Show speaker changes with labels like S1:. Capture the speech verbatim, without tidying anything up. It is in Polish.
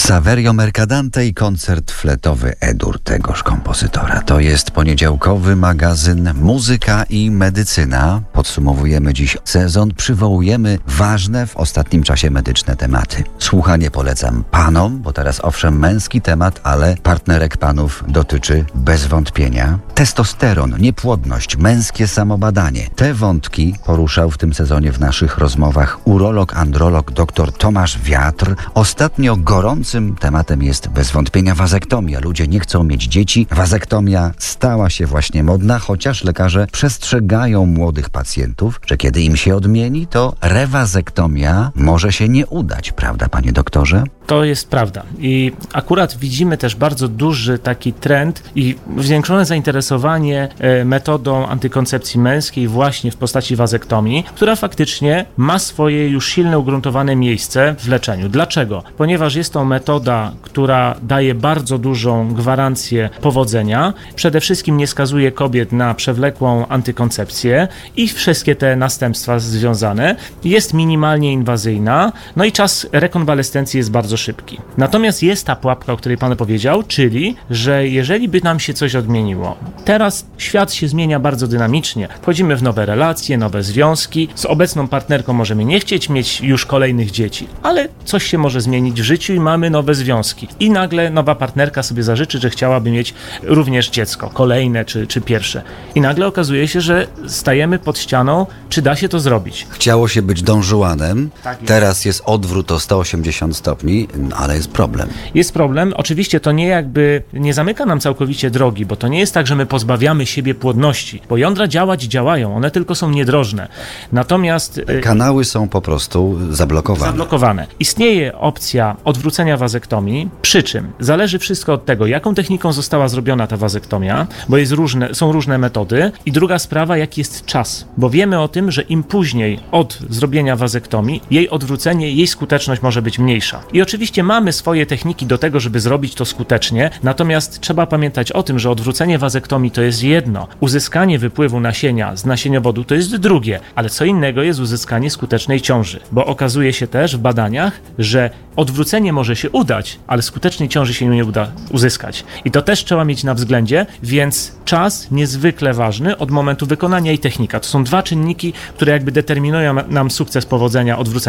S1: Saverio Mercadante i koncert fletowy E-dur tegoż kompozytora. To jest poniedziałkowy magazyn Muzyka i Medycyna. Podsumowujemy dziś sezon, przywołujemy ważne w ostatnim czasie medyczne tematy. Słuchanie polecam panom, bo teraz owszem męski temat, ale partnerek panów dotyczy bez wątpienia. Testosteron, niepłodność, męskie samobadanie. Te wątki poruszał w tym sezonie w naszych rozmowach urolog, androlog dr Tomasz Wiatr. Ostatnio gorącym tematem jest bez wątpienia wazektomia. Ludzie nie chcą mieć dzieci. Wazektomia stała się właśnie modna, chociaż lekarze przestrzegają młodych pacjentów, że kiedy im się odmieni, to rewazektomia może się nie udać. Prawda, panie doktorze?
S2: To jest prawda. I akurat widzimy też bardzo duży taki trend i zwiększone zainteresowanie metodą antykoncepcji męskiej właśnie w postaci wazektomii, która faktycznie ma swoje już silne, ugruntowane miejsce w leczeniu. Dlaczego? Ponieważ jest to metoda, która daje bardzo dużą gwarancję powodzenia. Przede wszystkim nie skazuje kobiet na przewlekłą antykoncepcję i wszystkie te następstwa związane. Jest minimalnie inwazyjna, no i czas rekonwalescencji jest bardzo szybki. Natomiast jest ta pułapka, o której pan powiedział, czyli, że jeżeli by nam się coś odmieniło, teraz świat się zmienia bardzo dynamicznie, wchodzimy w nowe relacje, nowe związki, z obecną partnerką możemy nie chcieć mieć już kolejnych dzieci, ale coś się może zmienić w życiu i mamy nowe związki. I nagle nowa partnerka sobie zażyczy, że chciałaby mieć również dziecko, kolejne czy, czy pierwsze. I nagle okazuje się, że stajemy pod ścianą, czy da się to zrobić.
S1: Chciało się być Don Juanem,
S2: Tak jest.
S1: Teraz jest odwrót o sto osiemdziesiąt stopni, ale jest problem.
S2: Jest problem. Oczywiście to nie jakby nie zamyka nam całkowicie drogi, bo to nie jest tak, że my pozbawiamy siebie płodności, bo jądra działać działają, one tylko są niedrożne. Natomiast
S1: Kanały są po prostu zablokowane.
S2: zablokowane. Istnieje opcja odwrócenia wazektomii, przy czym zależy wszystko od tego, jaką techniką została zrobiona ta wazektomia, bo jest różne, są różne metody. I druga sprawa, jaki jest czas, bo wiemy o tym, że im później od zrobienia wazektomii, jej odwrócenie, jej skuteczność może być mniejsza. I oczywiście mamy swoje techniki do tego, żeby zrobić to skutecznie, natomiast trzeba pamiętać o tym, że odwrócenie wazektomii to jest jedno, uzyskanie wypływu nasienia z nasieniowodu to jest drugie, ale co innego jest uzyskanie skutecznej ciąży, bo okazuje się też w badaniach, że odwrócenie może się udać, ale skutecznej ciąży się nie uda uzyskać. I to też trzeba mieć na względzie, więc czas niezwykle ważny od momentu wykonania i technika. To są dwa czynniki, które jakby determinują nam sukces powodzenia odwrócenia